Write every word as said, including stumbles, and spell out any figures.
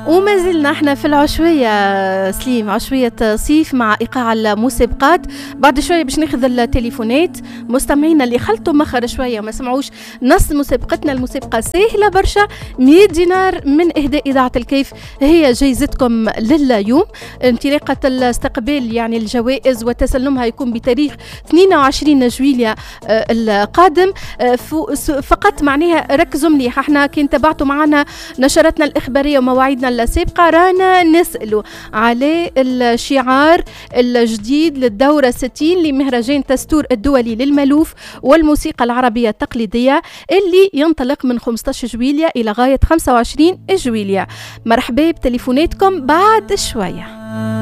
وما زلنا احنا في العشوية سليم، عشوية صيف مع إيقاع المسابقات. بعد شوية باش ناخذ التليفونات. مستمعينا اللي خلطوا مخر شوية وما سمعوش نص مسابقتنا، المسابقة سهلة برشا، مية دينار من إهداء إذاعة الكيف هي جايزتكم لليوم. انطلاقة الاستقبال يعني الجوائز وتسلمها يكون بتاريخ اثنين وعشرين جويلية القادم. فقط معناها ركزوا مليح، احنا كي تابعتوا معنا نشرتنا الإخبارية ومواعيدنا السابقة رانا نسألوا على الشعار الجديد للدورة ستين لمهرجان تستور الدولي للملوف والموسيقى العربية التقليدية اللي ينطلق من خمسة عشر جويلية إلى غاية خمسة وعشرين جويلية. مرحبا بتليفوناتكم بعد شوية.